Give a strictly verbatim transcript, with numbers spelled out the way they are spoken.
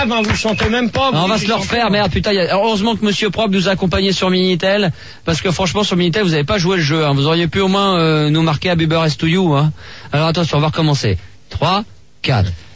Ben, vous chantez même pas. Non, on va se le refaire, merde, putain. Y a... Heureusement que Monsieur Propre nous a accompagnés sur Minitel, parce que franchement sur Minitel vous avez pas joué le jeu. Hein. Vous auriez pu au moins euh, nous marquer à Bieber S to You. Hein. Alors attention, on va recommencer. trois, quatre.